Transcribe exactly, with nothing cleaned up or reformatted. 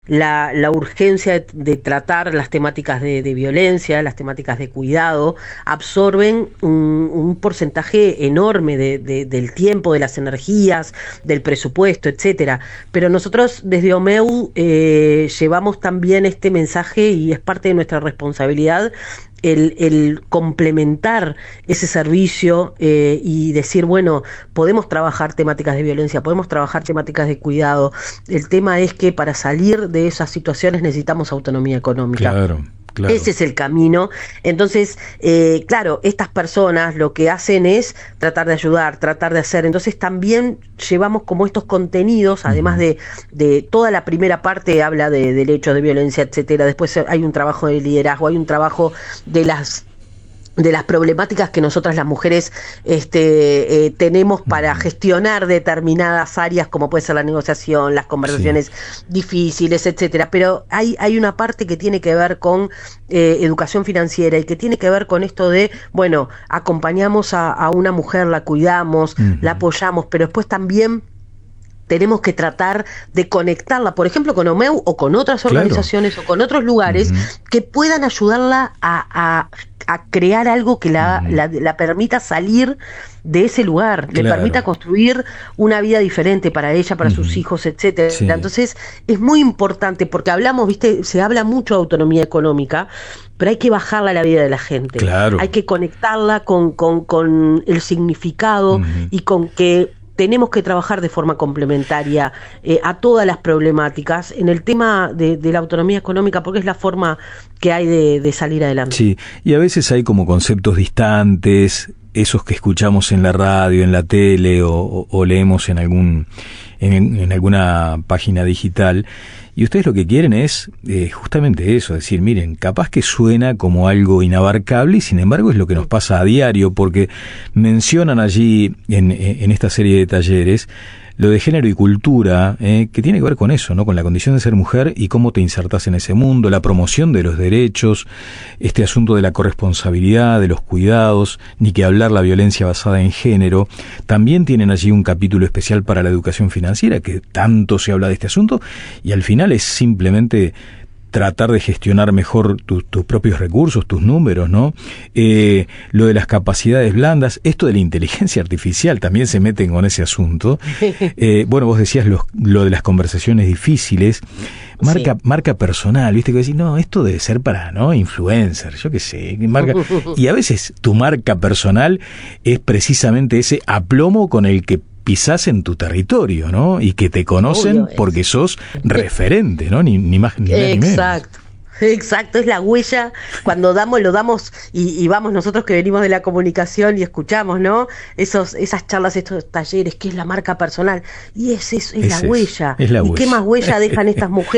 La, la urgencia de, de tratar las temáticas de, de violencia, las temáticas de cuidado, absorben un, un porcentaje enorme de, de, del tiempo, de las energías, del presupuesto, etcétera. Pero nosotros desde OMEU eh, llevamos también este mensaje y es parte de nuestra responsabilidad El, el complementar ese servicio eh, y decir, bueno, podemos trabajar temáticas de violencia, podemos trabajar temáticas de cuidado. El tema es que para salir de esas situaciones necesitamos autonomía económica. Claro. Claro. Ese es el camino. Entonces, eh, claro, estas personas lo que hacen es tratar de ayudar, tratar de hacer. Entonces también llevamos como estos contenidos, además de, de toda la primera parte habla de derechos de violencia, etcétera. Después hay un trabajo de liderazgo, hay un trabajo de las de las problemáticas que nosotras las mujeres este, eh, tenemos para gestionar determinadas áreas, como puede ser la negociación, las conversaciones sí. difíciles, etcétera. Pero hay, hay una parte que tiene que ver con eh, educación financiera y que tiene que ver con esto de, bueno, acompañamos a, a una mujer, la cuidamos, uh-huh. la apoyamos, pero después también tenemos que tratar de conectarla, por ejemplo, con OMEU o con otras organizaciones claro. o con otros lugares uh-huh. que puedan ayudarla a, a, a crear algo que la, uh-huh. la, la permita salir de ese lugar, claro. le permita construir una vida diferente para ella, para uh-huh. sus hijos, etcétera. Sí. Entonces, es muy importante, porque hablamos, viste, se habla mucho de autonomía económica, pero hay que bajarla a la vida de la gente. Claro. Hay que conectarla con, con, con el significado uh-huh. y con que tenemos que trabajar de forma complementaria eh, a todas las problemáticas en el tema de, de la autonomía económica, porque es la forma que hay de, de salir adelante. Sí, y a veces hay como conceptos distantes, esos que escuchamos en la radio, en la tele o, o, o leemos en algún en, en alguna página digital, y ustedes lo que quieren es eh, justamente eso, decir, miren, capaz que suena como algo inabarcable y sin embargo es lo que nos pasa a diario, porque mencionan allí en, en esta serie de talleres lo de género y cultura, eh, que tiene que ver con eso, ¿no? Con la condición de ser mujer y cómo te insertás en ese mundo, la promoción de los derechos, este asunto de la corresponsabilidad, de los cuidados, ni que hablar la violencia basada en género. También tienen allí un capítulo especial para la educación financiera, que tanto se habla de este asunto, y al final es simplemente tratar de gestionar mejor tu, tus propios recursos, tus números, ¿no? Eh, lo de las capacidades blandas, esto de la inteligencia artificial también se meten con ese asunto. Eh, bueno, vos decías lo, lo de las conversaciones difíciles, marca, sí. marca personal, viste que decís, no, esto debe ser para, ¿no? Influencer, yo qué sé, marca, y a veces tu marca personal es precisamente ese aplomo con el que pisás en tu territorio, ¿no? Y que te conocen Obvio, porque sos referente, ¿no? Ni, ni más ni, Exacto. ni menos. Exacto. Exacto, es la huella, cuando damos, lo damos y, y vamos nosotros que venimos de la comunicación y escuchamos, ¿no? Esos, esas charlas, estos talleres, que es la marca personal, y es eso, es, es la eso, huella. es la ¿Y huella. qué más huella dejan estas mujeres?